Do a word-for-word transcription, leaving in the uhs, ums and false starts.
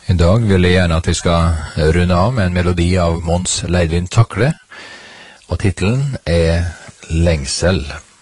I dag vil jeg gjerne at vi skal runde av med en melodi av Mons Leidvin Takle, og titelen er Lengsel.